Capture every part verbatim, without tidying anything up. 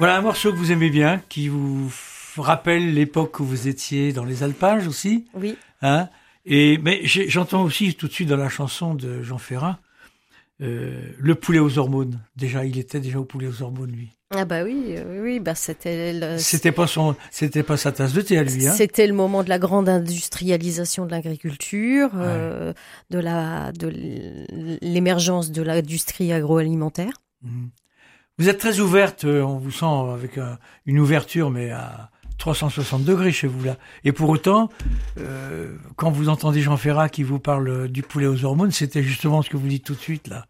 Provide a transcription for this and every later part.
Voilà un morceau que vous aimez bien, qui vous rappelle l'époque où vous étiez dans les alpages aussi. Oui. Hein. Et mais j'ai, j'entends aussi tout de suite dans la chanson de Jean Ferrat euh, le poulet aux hormones. Déjà, il était déjà au poulet aux hormones, lui. Ah bah oui, euh, oui, bah c'était. Le... C'était pas son, c'était pas sa tasse de thé à lui. Hein. C'était le moment de la grande industrialisation de l'agriculture, ouais. euh, de la, de l'émergence de l'industrie agroalimentaire. Mmh. Vous êtes très ouverte, on vous sent avec un, une ouverture, mais à trois cent soixante degrés chez vous là. Et pour autant, euh, quand vous entendez Jean Ferrat qui vous parle du poulet aux hormones, c'était justement ce que vous dites tout de suite là.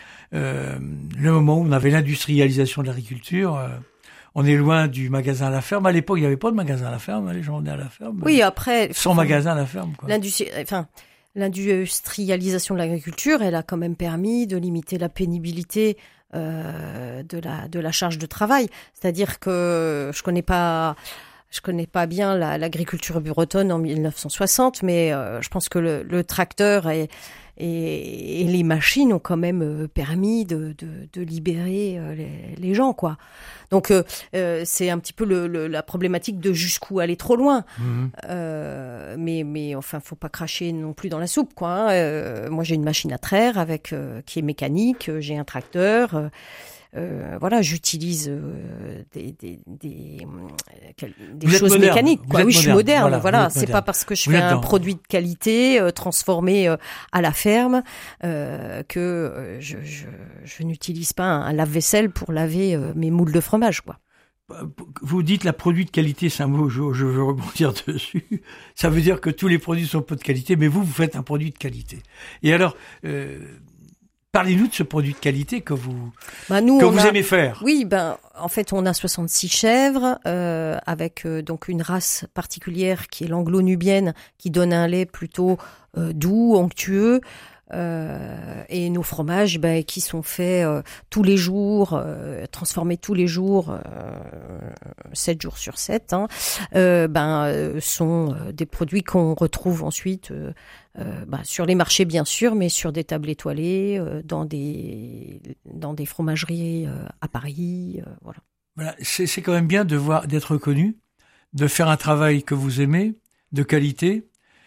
Euh, le moment où on avait l'industrialisation de l'agriculture, euh, on est loin du magasin à la ferme. À l'époque, il n'y avait pas de magasin à la ferme, les gens venaient à la ferme. Oui, après... Sans enfin, magasin à la ferme, quoi. L'industrie... Enfin... L'industrialisation de l'agriculture, elle a quand même permis de limiter la pénibilité euh, de la de la charge de travail. C'est-à-dire que je connais pas je connais pas bien la, l'agriculture bretonne en mille neuf cent soixante, mais euh, je pense que le, le tracteur et, et et les machines ont quand même permis de de, de libérer les, les gens, quoi. Donc euh, euh, c'est un petit peu le, le, la problématique de jusqu'où aller trop loin. Mmh. Euh, mais mais enfin faut pas cracher non plus dans la soupe, quoi. Hein. Euh, moi j'ai une machine à traire avec euh, qui est mécanique, j'ai un tracteur. Euh, euh, voilà, j'utilise euh, des des des, des choses moderne. mécaniques, quoi. Oui, moderne. je suis moderne. Voilà, voilà. c'est moderne. pas parce que je vous fais un dans... produit de qualité euh, transformé euh, à la ferme euh, que euh, je je, je n'utilise pas un, un lave-vaisselle pour laver euh, mes moules de fromage, quoi. Vous dites la produit de qualité, c'est un mot, je, je veux rebondir dessus. Ça veut dire que tous les produits sont pas de qualité, mais vous, vous faites un produit de qualité. Et alors, euh, parlez-nous de ce produit de qualité que vous, bah nous, que on vous a, aimez faire. Oui, ben en fait, on a soixante-six chèvres euh, avec euh, donc une race particulière qui est l'anglo-nubienne, qui donne un lait plutôt euh, doux, onctueux. Euh, et nos fromages ben, qui sont faits euh, tous les jours, euh, transformés tous les jours, euh, sept jours sur sept, hein, euh, ben, euh, sont euh, des produits qu'on retrouve ensuite euh, euh, ben, sur les marchés bien sûr, mais sur des tables étoilées, euh, dans des dans des fromageries euh, à Paris, euh, voilà. Voilà, c'est, c'est quand même bien de voir, d'être reconnu, de faire un travail que vous aimez, de qualité,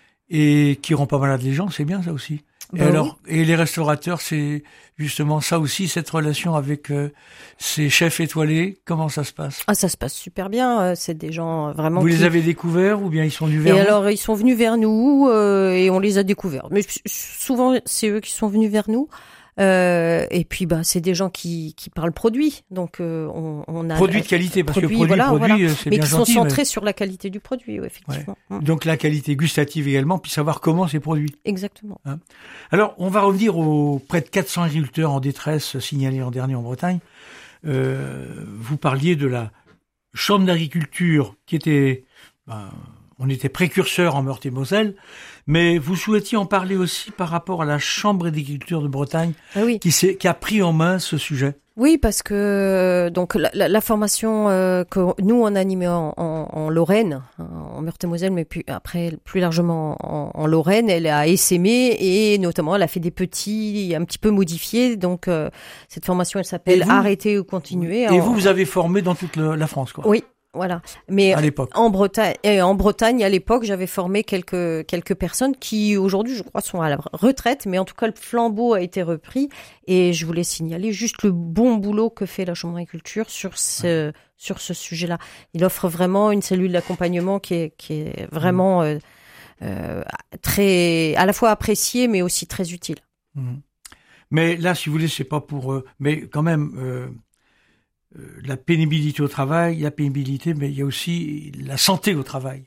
et qui rend pas malade les gens, c'est bien ça aussi. Et Ben alors, oui. et les restaurateurs, c'est justement ça aussi, cette relation avec euh, ces chefs étoilés. Comment ça se passe? Ah, ça se passe super bien. C'est des gens vraiment. Vous qui... les avez découverts ou bien ils sont venus vers et vous? Et alors, ils sont venus vers nous euh, et on les a découverts. Mais souvent, c'est eux qui sont venus vers nous. Euh, et puis, bah, c'est des gens qui qui parlent produit. Donc, euh, on, on a produit de qualité parce produit, que produit, voilà, produit, voilà. c'est mais bien qui gentil. sont centrés mais... sur la qualité du produit, oui, effectivement. Ouais. Donc la qualité gustative également, puis savoir comment c'est produit. Exactement. Hein. Alors, on va revenir aux près de quatre cents agriculteurs en détresse signalés l'an dernier en Bretagne. Euh, vous parliez de la chambre d'agriculture qui était, ben, on était précurseur en Meurthe-et-Moselle, mais vous souhaitiez en parler aussi par rapport à la chambre d'agriculture de Bretagne, ah oui. qui, s'est, qui a pris en main ce sujet. Oui, parce que donc la, la, la formation euh, que nous on a animée en, en, en Lorraine, en Meurthe-et-Moselle, mais puis après plus largement en, en Lorraine, elle a essaimé et notamment elle a fait des petits un petit peu modifiés. Donc euh, cette formation elle s'appelle Arrêter ou continuer. Et en, vous vous avez formé dans toute le, la France, quoi. Oui. Voilà. Mais à l'époque. en Bretagne, et en Bretagne, à l'époque, j'avais formé quelques, quelques personnes qui, aujourd'hui, je crois, sont à la retraite, mais en tout cas, le flambeau a été repris et je voulais signaler juste le bon boulot que fait la Chambre d'agriculture sur ce, ouais. sur ce sujet-là. Il offre vraiment une cellule d'accompagnement qui est, qui est vraiment, mmh. euh, euh, très, à la fois appréciée, mais aussi très utile. Mmh. Mais là, si vous voulez, c'est pas pour, euh, mais quand même, euh, Euh, la pénibilité au travail, la pénibilité, mais il y a aussi la santé au travail.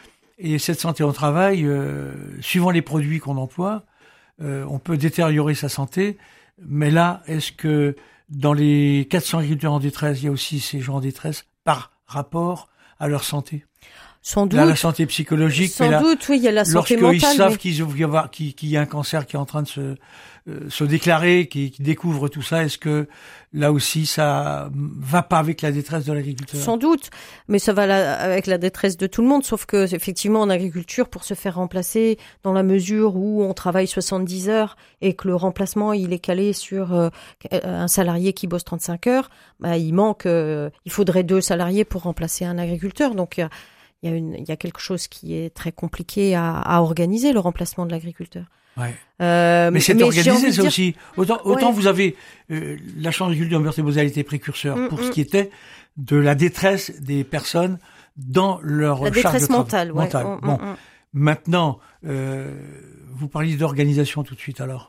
Et cette santé au travail, euh, suivant les produits qu'on emploie, euh, on peut détériorer sa santé. Mais là, est-ce que dans les quatre cents agriculteurs en détresse, il y a aussi ces gens en détresse par rapport à leur santé? Sans doute. Là, la santé psychologique. Sans mais là, doute, oui, il y a la santé mentale. Lorsqu'ils savent mais... qu'ils, qu'il, y a, qu'il y a un cancer qui est en train de se, euh, se déclarer, qui, qui découvrent tout ça, est-ce que là aussi ça va pas avec la détresse de l'agriculteur? Sans doute, mais ça va la, avec la détresse de tout le monde, sauf que effectivement en agriculture, pour se faire remplacer, dans la mesure où on travaille soixante-dix heures et que le remplacement il est calé sur euh, un salarié qui bosse trente-cinq heures, bah, il manque, euh, il faudrait deux salariés pour remplacer un agriculteur, donc il y a, il y a, une, il y a quelque chose qui est très compliqué à, à organiser, le remplacement de l'agriculteur. Ouais. Euh, mais c'est mais organisé, ça dire... aussi. Autant, autant ouais. vous avez euh, la Chambre d'agriculture de Meurthe-et-Moselle a été précurseur mm, pour mm. ce qui était de la détresse des personnes dans leur la charge détresse de mentale. Ouais. mentale. Mm, Bon, mm. maintenant, euh, vous parliez d'organisation tout de suite. Alors,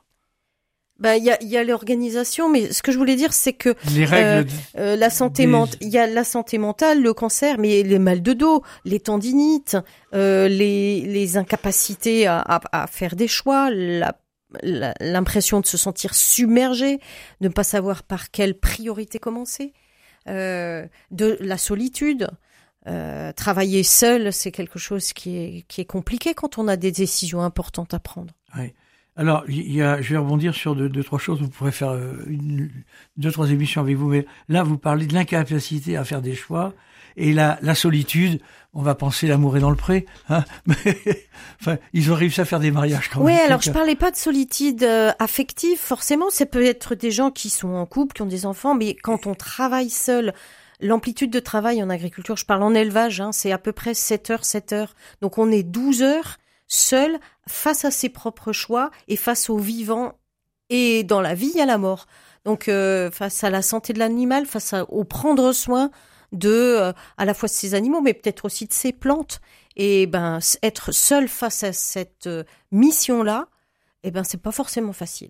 ben il y a, il y a l'organisation, mais ce que je voulais dire, c'est que les règles, euh, euh, la santé des... mentale, il y a la santé mentale, le cancer, mais les mal de dos, les tendinites, euh, les les incapacités à, à, à faire des choix, la l'impression de se sentir submergé, de ne pas savoir par quelle priorité commencer, euh, de la solitude. Euh, travailler seul, c'est quelque chose qui est qui est compliqué quand on a des décisions importantes à prendre. Oui. Alors, il y a, je vais rebondir sur deux, deux trois choses. Vous pourrez faire une, deux, trois émissions avec vous, mais là, vous parlez de l'incapacité à faire des choix et la, la solitude. On va penser l'amour est dans le pré, hein. Enfin, ils ont réussi à faire des mariages quand même. Oui, alors je parlais pas de solitude euh, affective, forcément. Ça peut être des gens qui sont en couple, qui ont des enfants, mais quand on travaille seul, l'amplitude de travail en agriculture, je parle en élevage, hein, c'est à peu près sept heures, sept heures. Donc on est douze heures seul face à ses propres choix et face au vivant et dans la vie à la mort. Donc euh, face à la santé de l'animal, face à, au prendre soin de euh, à la fois de ces animaux, mais peut-être aussi de ces plantes. Et ben être seul face à cette euh, mission-là, eh ben c'est pas forcément facile.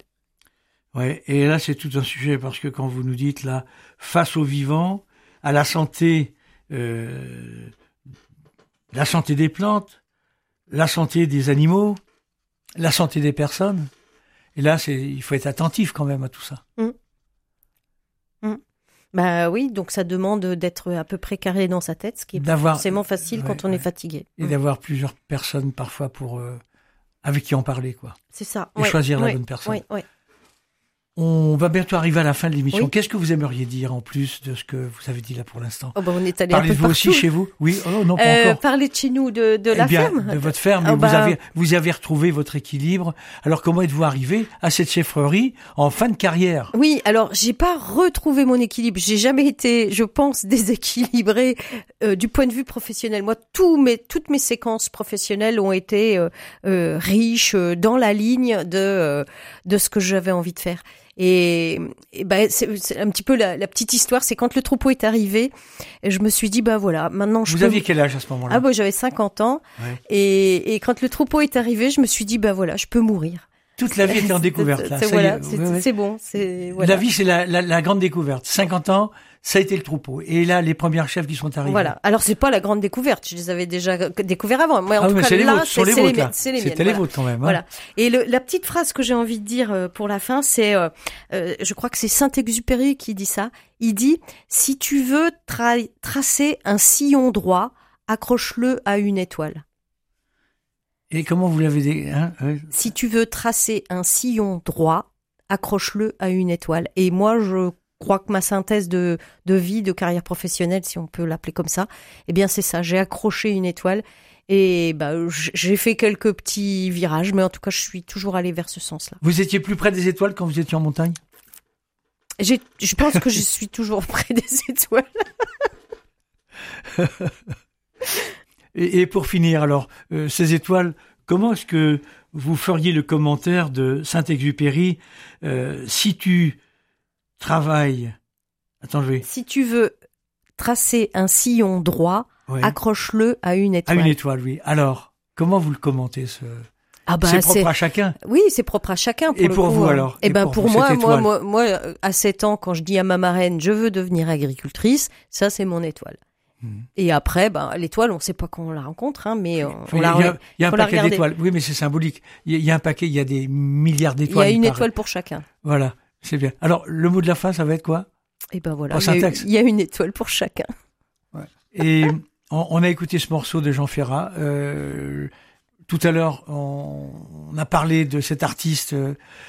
Ouais, et là c'est tout un sujet parce que quand vous nous dites là face au vivant, à la santé, euh, la santé des plantes, la santé des animaux, la santé des personnes. Et là, c'est, il faut être attentif quand même à tout ça. Mmh. Mmh. Bah oui, donc ça demande d'être à peu près carré dans sa tête, ce qui est d'avoir, forcément facile ouais, quand on ouais. est fatigué. Et mmh. d'avoir plusieurs personnes parfois pour euh, avec qui en parler, quoi. C'est ça. Et ouais, choisir ouais, la bonne personne. Ouais, ouais. On va bientôt arriver à la fin de l'émission. Oui. Qu'est-ce que vous aimeriez dire en plus de ce que vous avez dit là pour l'instant? Oh bah on est allé Parlez un de peu vous aussi partout. chez vous? Oui, oh non, pas euh, encore. Parler de chez nous, de, de eh la bien, ferme. de votre ferme, oh vous, bah... avez, vous avez retrouvé votre équilibre. Alors, comment êtes-vous arrivé à cette chefferie en fin de carrière? Oui, alors j'ai pas retrouvé mon équilibre. J'ai jamais été, je pense, déséquilibrée euh, du point de vue professionnel. Moi, tous mes, toutes mes séquences professionnelles ont été euh, euh, riches euh, dans la ligne de euh, de ce que j'avais envie de faire. Et, et ben c'est, c'est un petit peu la, la petite histoire, c'est quand le troupeau est arrivé, je me suis dit bah voilà, maintenant je Vous peux... aviez quel âge à ce moment-là? Ah bah j'avais cinquante ans. Ouais. Et, et quand le troupeau est arrivé, je me suis dit bah voilà, je peux mourir. Toute la vie était en découverte là. C'est, ça voilà, y est, c'est, ouais, ouais. c'est bon. C'est, voilà. La vie, c'est la, la, la grande découverte. cinquante ans, ça a été le troupeau. Et là, les premières chefs qui sont arrivées. Voilà. Alors c'est pas la grande découverte. Je les avais déjà découverts avant. Moi, en ah tout oui, cas, c'est les là, vôtres, c'est, les c'est, vôtres, les, là. c'est les miennes. C'était voilà. les vôtres quand même. Hein. Voilà. Et le, la petite phrase que j'ai envie de dire pour la fin, c'est, euh, euh, je crois que c'est Saint-Exupéry qui dit ça. Il dit si tu veux tra- tracer un sillon droit, accroche-le à une étoile. Et comment vous l'avez dit hein ouais. Si tu veux tracer un sillon droit, accroche-le à une étoile. Et moi, je crois que ma synthèse de, de vie, de carrière professionnelle, si on peut l'appeler comme ça, eh bien c'est ça. J'ai accroché une étoile et bah, j'ai fait quelques petits virages, mais en tout cas, je suis toujours allée vers ce sens-là. Vous étiez plus près des étoiles quand vous étiez en montagne? J'ai, je pense que je suis toujours près des étoiles. et, et pour finir, alors, euh, ces étoiles, comment est-ce que vous feriez le commentaire de Saint-Exupéry euh, si tu travailles... Attends, je vais... Si tu veux tracer un sillon droit, ouais. accroche-le à une étoile. À une étoile, oui. Alors, comment vous le commentez ce... Ah bah, c'est propre c'est... à chacun. Oui, c'est propre à chacun. Pour et le pour coup, vous hein. alors Eh ben pour, pour vous, moi, moi, étoile. moi, moi, à sept ans, quand je dis à ma marraine, je veux devenir agricultrice, ça c'est mon étoile. Mmh. Et après, ben l'étoile, on ne sait pas quand on la rencontre, hein, mais on, enfin, on la. Il y a, il y a un paquet regarder. d'étoiles. Oui, mais c'est symbolique. Il y, a, il y a un paquet, il y a des milliards d'étoiles. Il y a une il étoile pour chacun. Voilà, c'est bien. Alors le mot de la fin, ça va être quoi? Et ben voilà. En il, y a, syntaxe. il y a une étoile pour chacun. Ouais. Et on, on a écouté ce morceau de Jean Ferrat. Euh, Tout à l'heure, on, on a parlé de cet artiste euh,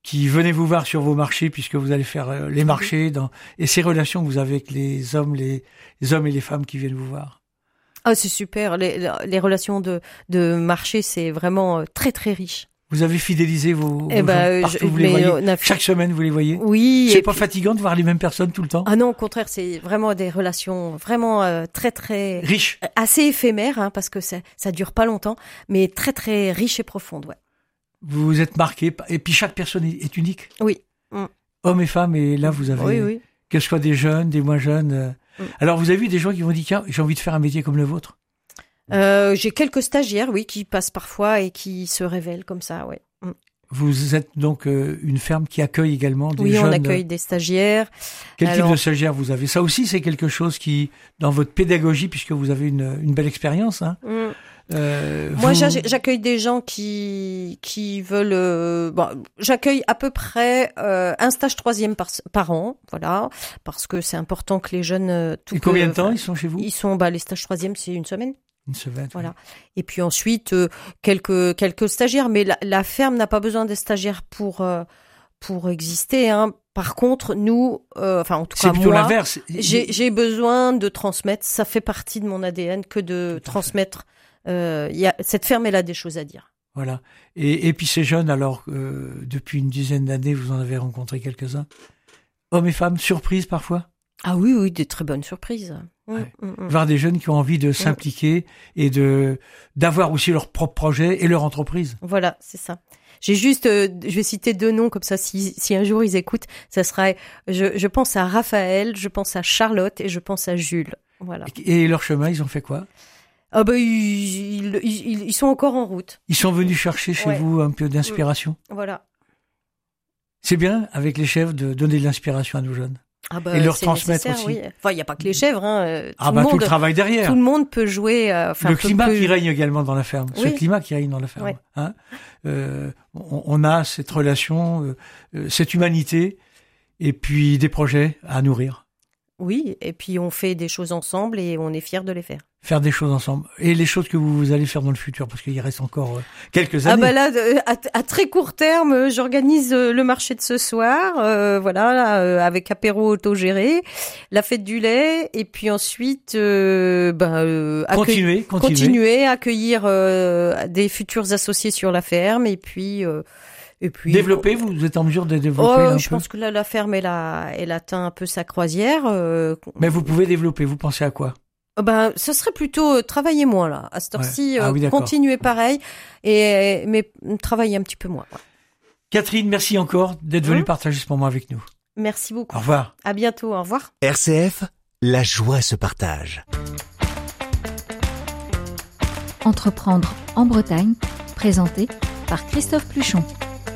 qui venaient vous voir sur vos marchés, puisque vous allez faire euh, les marchés, dans, et ces relations que vous avez avec les hommes, les, les hommes et les femmes qui viennent vous voir. Ah, c'est super. Les, les relations de, de marché, c'est vraiment très, très riche. Vous avez fidélisé vos, eh vos ben, gens partout, je, vous les voyez. A... Chaque semaine, vous les voyez. Oui. C'est pas puis... fatigant de voir les mêmes personnes tout le temps? Ah non, au contraire, c'est vraiment des relations vraiment euh, très, très... riches. Assez éphémères, hein, parce que ça, ça dure pas longtemps, mais très, très riches et profondes, ouais. Vous vous êtes marqué, et puis chaque personne est unique. Oui. Mm. Hommes et femmes, et là, vous avez... Oui, oui. Que ce soit des jeunes, des moins jeunes. Mm. Alors, vous avez vu des gens qui vont dire, tiens, j'ai envie de faire un métier comme le vôtre? Euh, j'ai quelques stagiaires, oui, qui passent parfois et qui se révèlent comme ça, ouais. Mm. Vous êtes donc euh, une ferme qui accueille également des oui, jeunes. Oui, on accueille des stagiaires. Quel Alors... type de stagiaires vous avez? Ça aussi, c'est quelque chose qui, dans votre pédagogie, puisque vous avez une, une belle expérience, hein. Mm. Euh, Moi, vous... j'accueille des gens qui qui veulent. Euh, bon, j'accueille à peu près euh, un stage troisième par par an, voilà, parce que c'est important que les jeunes. Euh, tout Et combien que, de temps ils sont chez vous? Ils sont, bah, les stages troisième, c'est une semaine. Une semaine. Voilà. Oui. Et puis ensuite euh, quelques quelques stagiaires, mais la, la ferme n'a pas besoin des stagiaires pour euh, pour exister. Hein. Par contre, nous, euh, enfin en tout cas moi, j'ai j'ai besoin de transmettre. Ça fait partie de mon A D N que de transmettre. Euh, y a, cette ferme, elle a des choses à dire. Voilà. Et, et puis ces jeunes, alors, euh, depuis une dizaine d'années, vous en avez rencontré quelques-uns. Hommes et femmes, surprises parfois? Ah oui, oui, des très bonnes surprises. Ouais. Mmh, mmh. Voir des jeunes qui ont envie de s'impliquer mmh. et de d'avoir aussi leur propre projet et leur entreprise. Voilà, c'est ça. J'ai juste, euh, je vais citer deux noms comme ça, si, si un jour ils écoutent, ça sera, je, je pense à Raphaël, je pense à Charlotte et je pense à Jules. Voilà. Et, et leur chemin, ils ont fait quoi? Ah bah, ils, ils, ils, ils sont encore en route. Ils sont venus chercher chez ouais. vous un peu d'inspiration. Voilà. C'est bien, avec les chefs, de donner de l'inspiration à nos jeunes. Ah bah, et leur transmettre aussi. Oui. Enfin, il n'y a pas que les chèvres. Hein. Tout ah bah, le monde, tout le travail derrière. Tout le monde peut jouer. Euh, le climat peut... qui règne également dans la ferme. Oui. Ce climat qui règne dans la ferme. Ouais. Hein euh, on, on a cette relation, euh, cette humanité, et puis des projets à nourrir. Oui, et puis on fait des choses ensemble et on est fiers de les faire. Faire des choses ensemble. Et les choses que vous, vous allez faire dans le futur, parce qu'il reste encore euh, quelques années. Ah bah là, à, à très court terme, j'organise le marché de ce soir, euh, voilà, là, euh, avec apéro autogéré, la fête du lait, et puis ensuite, euh, bah, euh, continuer, continuer, continuer, accueillir euh, des futurs associés sur la ferme, et puis. Euh, Et puis, développer, vous êtes en mesure de développer oh, un je peu. pense que là, la ferme, elle a, elle atteint un peu sa croisière. Euh, Mais vous pouvez développer, vous pensez à quoi? Ben, ce serait plutôt euh, travailler moins, là. À cette heure-ci, ouais. ah, oui, euh, continuer pareil, et, mais travailler un petit peu moins. Ouais. Catherine, merci encore d'être venue mmh. partager ce moment avec nous. Merci beaucoup. Au revoir. À bientôt, au revoir. R C F, la joie se partage. Entreprendre en Bretagne, présenté par Christophe Pluchon.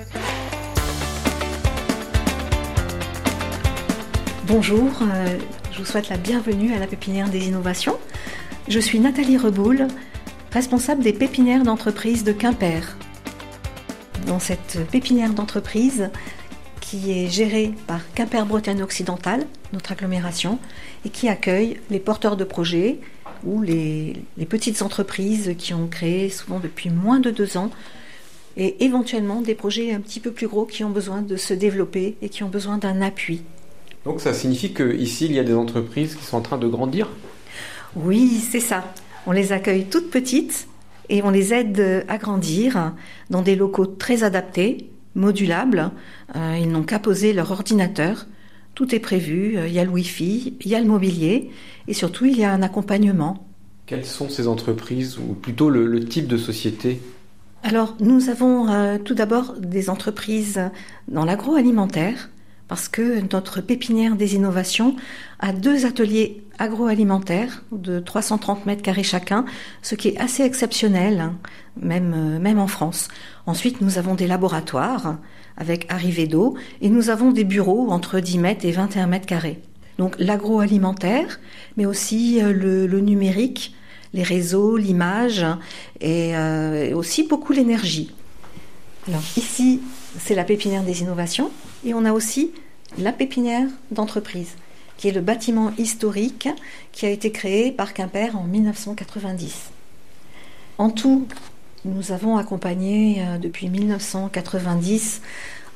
Bonjour, euh, je vous souhaite la bienvenue à la Pépinière des Innovations. Je suis Nathalie Reboul, responsable des pépinières d'entreprise de Quimper. Dans cette pépinière d'entreprise qui est gérée par Quimper Bretagne Occidentale, notre agglomération, et qui accueille les porteurs de projets ou les, les petites entreprises qui ont créé souvent depuis moins de deux ans et éventuellement des projets un petit peu plus gros qui ont besoin de se développer et qui ont besoin d'un appui. Donc ça signifie qu'ici, il y a des entreprises qui sont en train de grandir? Oui, c'est ça. On les accueille toutes petites et on les aide à grandir dans des locaux très adaptés, modulables. Euh, ils n'ont qu'à poser leur ordinateur. Tout est prévu. Il y a le Wi-Fi, il y a le mobilier et surtout, il y a un accompagnement. Quelles sont ces entreprises ou plutôt le, le type de société? Alors, nous avons euh, tout d'abord des entreprises dans l'agroalimentaire, parce que notre pépinière des innovations a deux ateliers agroalimentaires de trois cent trente mètres carrés chacun, ce qui est assez exceptionnel, hein, même, euh, même en France. Ensuite, nous avons des laboratoires avec arrivée d'eau et nous avons des bureaux entre dix mètres et vingt et un mètres carrés. Donc l'agroalimentaire, mais aussi euh, le, le numérique, les réseaux, l'image et, euh, et aussi beaucoup l'énergie. Alors ici, c'est la pépinière des innovations et on a aussi la pépinière d'entreprise, qui est le bâtiment historique qui a été créé par Quimper en dix-neuf cent quatre-vingt-dix. En tout, nous avons accompagné euh, depuis dix-neuf cent quatre-vingt-dix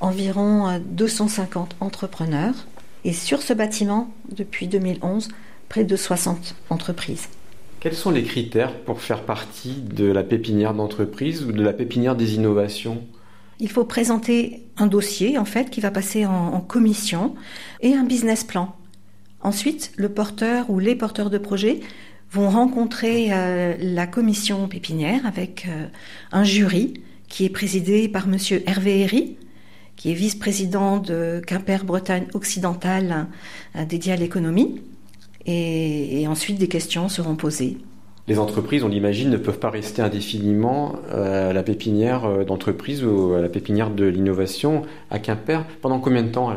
environ deux cent cinquante entrepreneurs. Et sur ce bâtiment, depuis deux mille onze, près de soixante entreprises. Quels sont les critères pour faire partie de la pépinière d'entreprise ou de la pépinière des innovations ? Il faut présenter un dossier, en fait, qui va passer en, en commission et un business plan. Ensuite, le porteur ou les porteurs de projet vont rencontrer euh, la commission pépinière avec euh, un jury qui est présidé par monsieur Hervé Herry, qui est vice-président de Quimper-Bretagne occidentale euh, dédié à l'économie. Et, et ensuite, des questions seront posées. Les entreprises, on l'imagine, ne peuvent pas rester indéfiniment à la pépinière d'entreprise ou à la pépinière de l'innovation à Quimper. Pendant combien de temps alors ?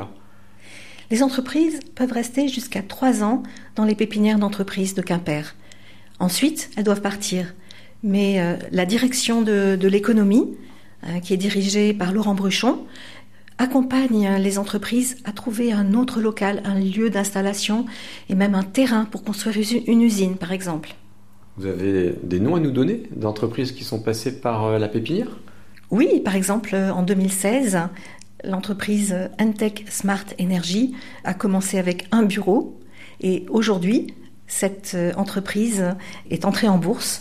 Les entreprises peuvent rester jusqu'à trois ans dans les pépinières d'entreprise de Quimper. Ensuite, elles doivent partir. Mais euh, la direction de, de l'économie, euh, qui est dirigée par Laurent Bruchon, accompagne les entreprises à trouver un autre local, un lieu d'installation et même un terrain pour construire une usine, par exemple. Vous avez des noms à nous donner d'entreprises qui sont passées par la pépinière ? Oui, par exemple, en deux mille seize, l'entreprise Entech Smart Energy a commencé avec un bureau et aujourd'hui, cette entreprise est entrée en bourse,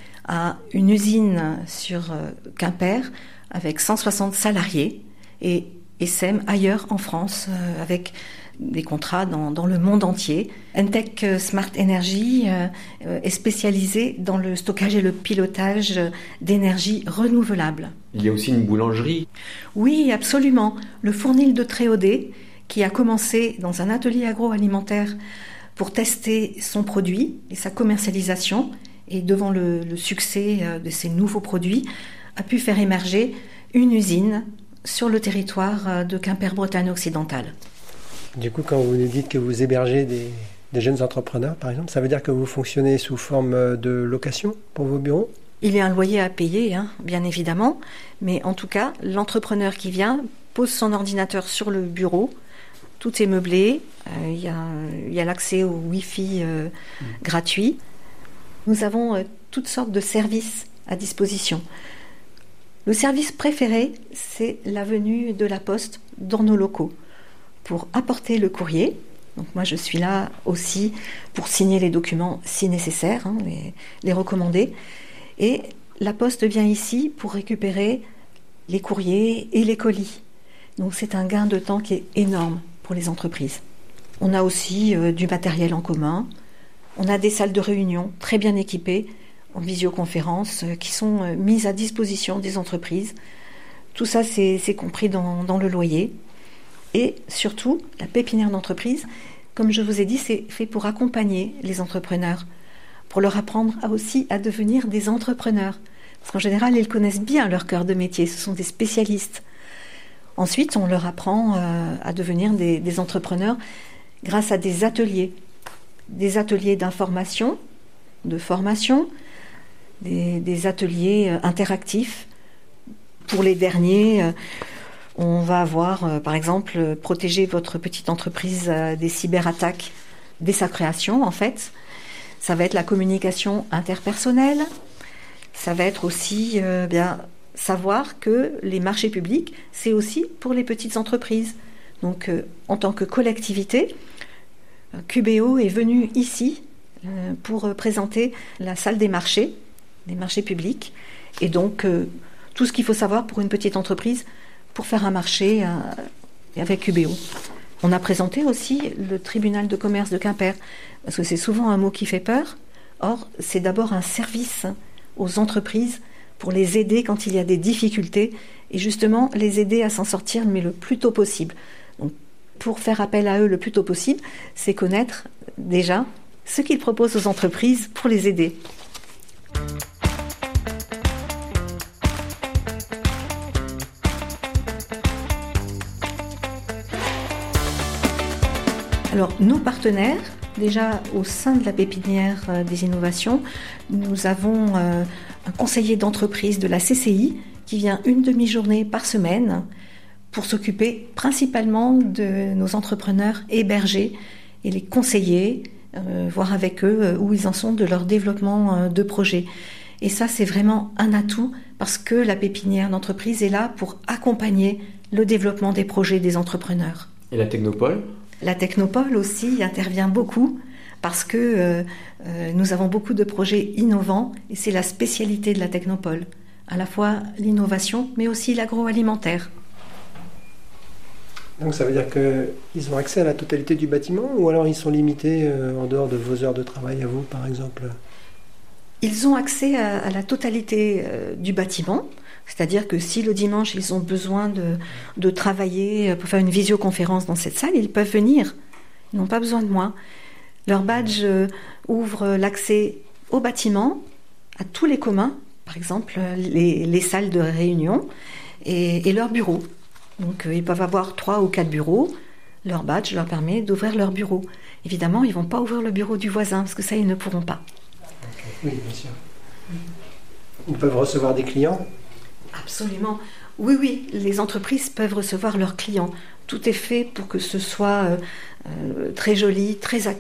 a une usine sur Quimper avec cent soixante salariés et essaime ailleurs en France euh, avec des contrats dans, dans le monde entier. Entech Smart Energy euh, est spécialisée dans le stockage et le pilotage d'énergie renouvelable. Il y a aussi une boulangerie. Oui, absolument. Le Fournil de Tréaudet, qui a commencé dans un atelier agroalimentaire pour tester son produit et sa commercialisation, et devant le, le succès de ces nouveaux produits, a pu faire émerger une usine sur le territoire de Quimper-Bretagne occidentale. Du coup, quand vous nous dites que vous hébergez des, des jeunes entrepreneurs, par exemple, ça veut dire que vous fonctionnez sous forme de location pour vos bureaux ? Il y a un loyer à payer, hein, bien évidemment, mais en tout cas, l'entrepreneur qui vient pose son ordinateur sur le bureau, tout est meublé, euh, il y a, il y a l'accès au Wi-Fi euh, mmh. gratuit. Nous avons euh, toutes sortes de services à disposition. Le service préféré, c'est la venue de la poste dans nos locaux pour apporter le courrier. Donc moi, je suis là aussi pour signer les documents si nécessaire, hein, les, les recommander. Et la poste vient ici pour récupérer les courriers et les colis. Donc c'est un gain de temps qui est énorme pour les entreprises. On a aussi euh, du matériel en commun. On a des salles de réunion très bien équipées en visioconférence euh, qui sont euh, mises à disposition des entreprises. Tout ça, c'est, c'est compris dans, dans le loyer. Et surtout, la pépinière d'entreprise, comme je vous ai dit, c'est fait pour accompagner les entrepreneurs, pour leur apprendre à aussi à devenir des entrepreneurs. Parce qu'en général, ils connaissent bien leur cœur de métier, ce sont des spécialistes. Ensuite, on leur apprend euh, à devenir des, des entrepreneurs grâce à des ateliers, des ateliers d'information, de formation, des, des ateliers euh, interactifs. Pour les derniers, euh, on va avoir, euh, par exemple, euh, protéger votre petite entreprise euh, des cyberattaques dès sa création, en fait. Ça va être la communication interpersonnelle. Ça va être aussi euh, bien savoir que les marchés publics, c'est aussi pour les petites entreprises. Donc, euh, en tant que collectivité, Q B O est venu ici euh, pour euh, présenter la salle des marchés, des marchés publics, et donc euh, tout ce qu'il faut savoir pour une petite entreprise pour faire un marché euh, avec Q B O. On a présenté aussi le tribunal de commerce de Quimper, parce que c'est souvent un mot qui fait peur. Or, c'est d'abord un service aux entreprises pour les aider quand il y a des difficultés et justement les aider à s'en sortir mais le plus tôt possible. Donc, pour faire appel à eux le plus tôt possible, c'est connaître déjà ce qu'ils proposent aux entreprises pour les aider. Alors, nos partenaires, déjà au sein de la pépinière des innovations, nous avons euh, un conseiller d'entreprise de la C C I qui vient une demi-journée par semaine pour s'occuper principalement de nos entrepreneurs hébergés et les conseiller, euh, voir avec eux euh, où ils en sont de leur développement euh, de projet. Et ça, c'est vraiment un atout parce que la pépinière d'entreprise est là pour accompagner le développement des projets des entrepreneurs. Et la Technopole ? La Technopole aussi intervient beaucoup parce que euh, euh, nous avons beaucoup de projets innovants et c'est la spécialité de la Technopole. À la fois l'innovation, mais aussi l'agroalimentaire. Donc ça veut dire qu'ils ont accès à la totalité du bâtiment ou alors ils sont limités euh, en dehors de vos heures de travail à vous, par exemple ? Ils ont accès à, à la totalité euh, du bâtiment, c'est-à-dire que si le dimanche ils ont besoin de, de travailler pour faire une visioconférence dans cette salle, ils peuvent venir. Ils n'ont pas besoin de moi. Leur badge euh, ouvre l'accès au bâtiment, à tous les communs, par exemple les, les salles de réunion et, et leurs bureaux. Donc euh, ils peuvent avoir trois ou quatre bureaux. Leur badge leur permet d'ouvrir leur bureau. Évidemment, ils ne vont pas ouvrir le bureau du voisin parce que ça, ils ne pourront pas. Oui, bien sûr. Ils peuvent recevoir des clients ? Absolument. Oui, oui, les entreprises peuvent recevoir leurs clients. Tout est fait pour que ce soit euh, euh, très joli, très accueillant.